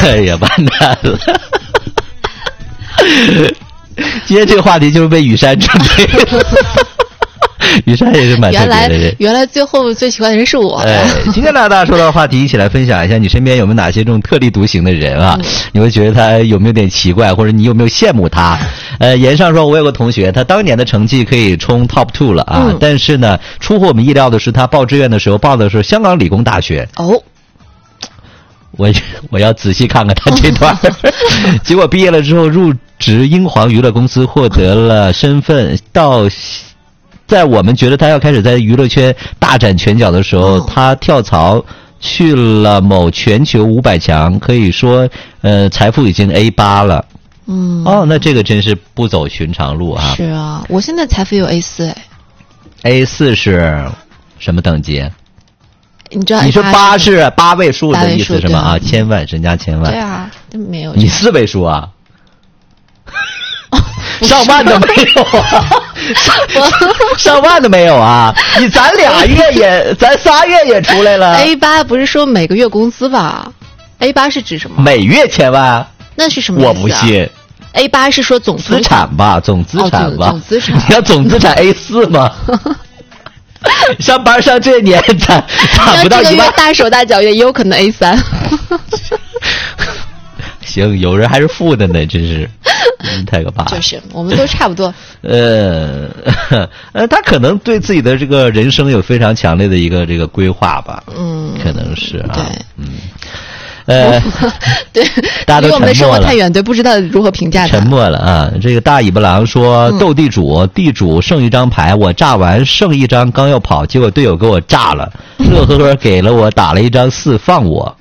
哎呀，完蛋了！今天这个话题就是为雨山准备的。雨山也是蛮特别的人。 原来最后最喜欢的人是我。 哎，今天大家说到的话题，一起来分享一下，你身边有没有哪些这种特立独行的人啊？你会觉得他有没有点奇怪，或者你有没有羡慕他？言上说，我有个同学，他当年的成绩可以冲 top 2了啊，但是呢，出乎我们意料的是，他报志愿的时候报的是香港理工大学。 哦。 我要仔细看看他这段。结果毕业了之后入职英皇娱乐公司，获得了身份。在我们觉得他要开始在娱乐圈大展拳脚的时候，他跳槽去了某全球500强，可以说财富已经 A8 了。那这个真是不走寻常路啊。 是啊，我现在财富有 A4 哎。 A4 是什么等级？ 你知道？ 你说8是8位数的意思是吗？啊，千万，身家千万。 对啊，没有。 你4位数啊？上万都没有啊！上万都没有啊！咱3月也出来了。 A8 不是说每个月工资吧 ？A8 是指什么？ 每月千万？ 那是什么意思啊？ 我不信。 A8 是说总资产吧？总资产吧？ 总资产。 你要总资产 A4 吗？上班上这年攒不到1万。 这个月大手大脚也有可能 A3。 行，有人还是负的呢，真是，太可怕了。 就是我们都差不多。 他可能对自己的这个人生有非常强烈的一个这个规划吧。可能是啊。 对。对， 大家都沉默了。 离我们的生活太远，对，不知道如何评价他。 沉默了啊！这个大尾巴狼说，斗地主，地主剩一张牌，我炸完剩一张，刚要跑，结果队友给我炸了，乐呵呵给了我打了一张4放我。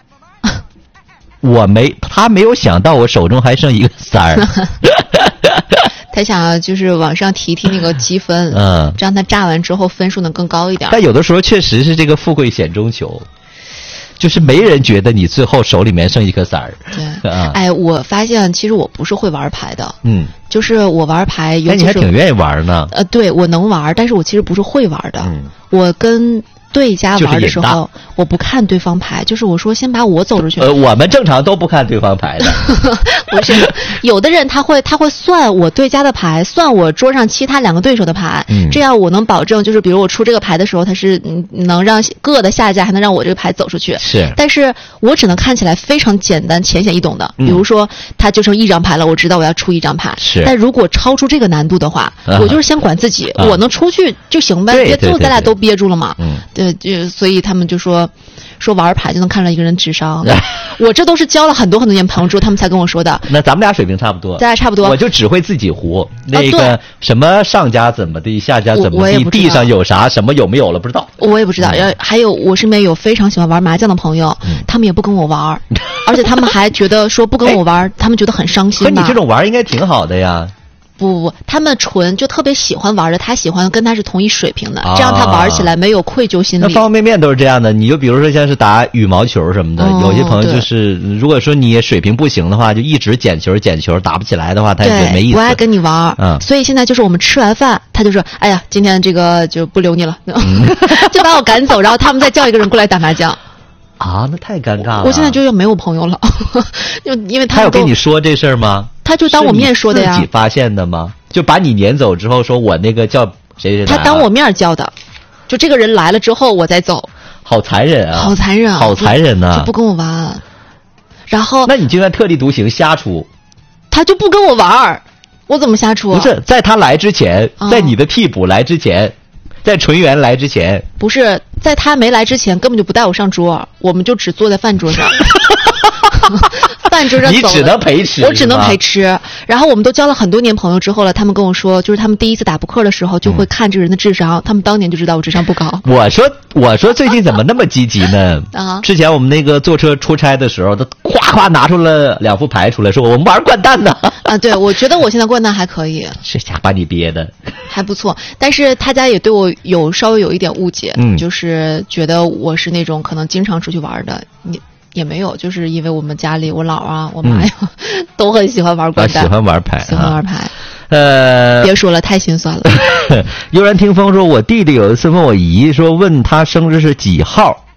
他没有想到我手中还剩一个3。 他想就是往上提那个积分，让他炸完之后分数能更高一点。 但有的时候确实是这个富贵险中求，就是没人觉得你最后手里面剩一颗3。 对，哎，我发现其实我不是会玩牌的，就是我玩牌， 但你还挺愿意玩呢。 对，我能玩，但是我其实不是会玩的。我跟对家玩的时候，我不看对方牌，就是我说先把我走出去。 我们正常都不看对方牌的。 不是，有的人他会算我对家的牌，算我桌上其他2个对手的牌，这样我能保证，就是比如我出这个牌的时候，他是能让各的下家，还能让我这个牌走出去。 是， 但是我只能看起来非常简单、浅显易懂的，比如说他就剩1张牌了，我知道我要出1张牌。 是， 但如果超出这个难度的话，我就是先管自己，我能出去就行呗，别最后咱俩都憋住了嘛。对，所以他们就说玩牌就能看出来一个人智商。我这都是交了很多很多年朋友之后，他们才跟我说的。 那咱们俩水平差不多， 咱俩差不多。 我就只会自己胡，那个什么上家怎么地，下家怎么地，地上有啥，什么有没有了不知道。 我也不知道。还有我身边有非常喜欢玩麻将的朋友，他们也不跟我玩，而且他们还觉得说不跟我玩，他们觉得很伤心。 可你这种玩应该挺好的呀。 不，他们就特别喜欢玩的，他喜欢跟他是同一水平的，这样他玩起来没有愧疚心理。 那方方面面都是这样的，你就比如说像是打羽毛球什么的，有些朋友就是如果说你水平不行的话，就一直捡球，打不起来的话，他也觉得没意思。 不爱跟你玩。所以现在就是我们吃完饭，他就说：“哎呀，今天这个就不留你了。”就把我赶走，然后他们再叫一个人过来打麻将。 啊，那太尴尬了。 我现在就没有朋友了，因为他有跟你说这事儿吗？ 他就当我面说的呀。 自己发现的吗？就把你撵走之后，说我那个叫谁他当我面叫的，就这个人来了之后我再走。 好残忍啊！ 好残忍啊！ 好残忍呐！ 就不跟我玩，然后那你就算特立独行瞎出， 他就不跟我玩，我怎么瞎出？ 不是在他来之前，在你的替补来之前，在纯元来之前， 不是在他没来之前，根本就不带我上桌，我们就只坐在饭桌上。饭桌上你只能陪吃， 我只能陪吃。然后我们都交了很多年朋友之后了，他们跟我说，就是他们第一次打扑克的时候就会看这个人的智商，他们当年就知道我智商不高。 我说最近怎么那么积极呢？之前我们那个坐车出差的时候，他咵拿出了2副牌出来，说我们玩掼蛋呢。 对，我觉得我现在掼蛋还可以， 这家把你憋的还不错。但是他家也对我稍微有一点误解，就是觉得我是那种可能经常出去玩的。也没有，就是因为我们家里我姥啊我妈呀、都很喜欢玩掼蛋， 喜欢玩牌， 喜欢玩牌。别说了，太心酸了。 悠然听风说，我弟弟有一次问我姨说，问他生日是几号，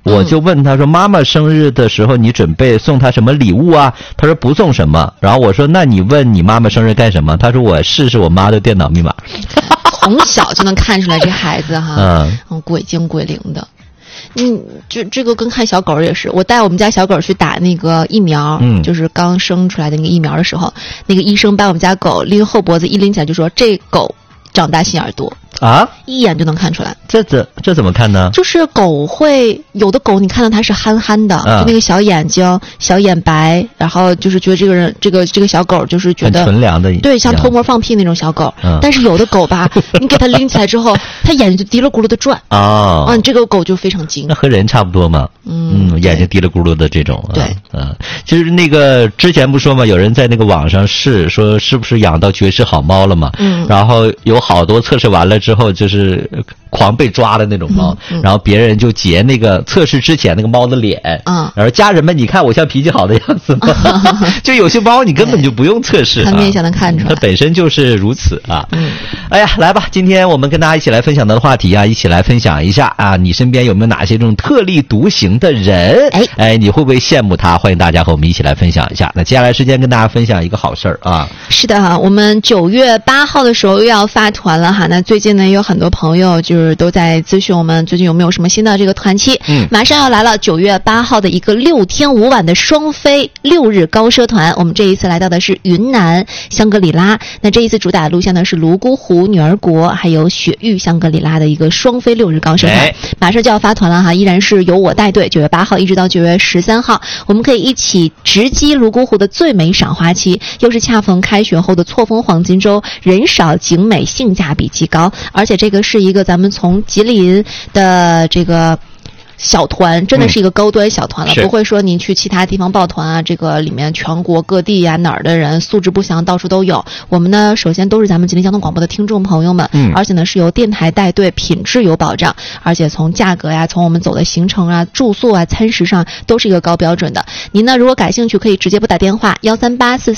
我就问他说妈妈生日的时候你准备送她什么礼物啊？他说不送什么。然后我说那你问你妈妈生日干什么？他说我试试我妈的电脑密码。 从小就能看出来这孩子哈，鬼精鬼灵的。就这个跟看小狗也是，我带我们家小狗去打那个疫苗，就是刚生出来的那个疫苗的时候，那个医生把我们家狗拎后脖子一拎起来就说这狗长大心眼多啊， 一眼就能看出来。 这怎么看呢？ 就是狗会有的狗，你看到它是憨憨的，就那个小眼睛、小眼白，然后就是觉得这个人这个小狗就是觉得很纯良的， 对，像偷摸放屁那种小狗。但是有的狗吧，你给它拎起来之后，它眼睛就嘀了咕噜的转。这个狗就非常精。 那和人差不多嘛。眼睛嘀了咕噜的这种。 对， 就是那个之前不说嘛，有人在那个网上试，说是不是养到绝世好猫了嘛？然后有好多测试完了之后，就是狂被抓的那种猫，然后别人就截那个测试之前那个猫的脸，然后家人们你看我像脾气好的样子吗？就有些猫你根本就不用测试， 它面相能看出来， 它本身就是如此啊。哎呀，来吧，今天我们跟大家一起来分享的话题啊，一起来分享一下啊，你身边有没有哪些这种特立独行的人？你会不会羡慕他？欢迎大家和我们一起来分享一下。那接下来时间跟大家分享一个好事儿啊。 是的哈，我们9月8号的时候又要发团了哈。那最近呢，有很多朋友就是都在咨询我们最近有没有什么新的这个团期。马上要来了，9月8号的一个6天5晚的双飞6日高奢团。我们这一次来到的是云南香格里拉。那这一次主打路线呢是泸沽湖、女儿国还有雪域香格里拉的一个双飞6日高奢团。马上就要发团了哈，依然是由我带队，9月8号一直到9月13号，我们可以一起直击泸沽湖的最美赏花期，又是恰逢开学后的错峰黄金周，人少景美，性价比极高。而且这个是一个咱们从吉林的这个小团，真的是一个高端小团了，不会说您去其他地方报团啊，这个里面全国各地啊哪儿的人素质不详到处都有。我们呢首先都是咱们吉林交通广播的听众朋友们，而且呢是由电台带队，品质有保障，而且从价格呀，从我们走的行程啊、住宿啊、餐食上都是一个高标准的。您呢如果感兴趣可以直接拨打电话13844